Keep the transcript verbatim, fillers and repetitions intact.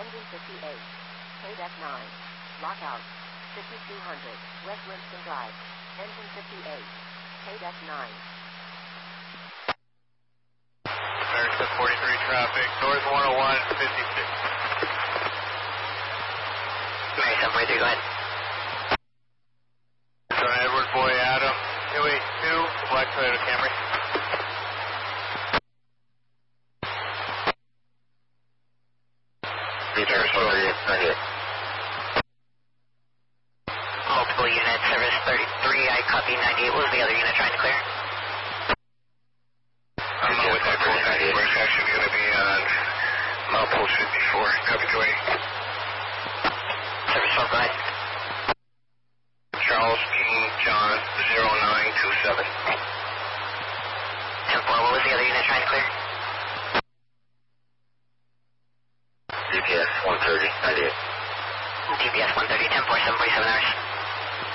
Engine fifty-eight. K D E C nine. Lockout. fifty-two hundred. West Livingston Drive. Engine fifty-eight. K D E C nine. America forty-three traffic. North one oh one, fifty-six. America forty-three, go ahead. Son Edward Boy Adam. two eighty-two. Black Toyota Camry. Multiple units, service thirty-three, I copy ninety-eight. What was the other unit trying to clear? I don't know what that call ninety-eight. It's actually going to be on milepost fifty-four. Copy two eight. Service twelve, go ahead. Charles King John zero nine two seven. ten four, what was the other unit trying to clear? D P S one thirty, ninety-eight. D P S one thirty, ten four, seven forty-seven hours.